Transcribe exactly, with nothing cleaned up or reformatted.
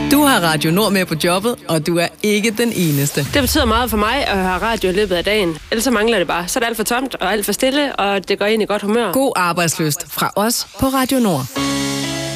Du har Radio Nord med på jobbet, og du er ikke den eneste. Det betyder meget for mig at høre radio i løbet af dagen. Ellers så mangler det bare. Så er det alt for tomt og alt for stille, og det går ind i godt humør. God arbejdslyst fra os på Radio Nord.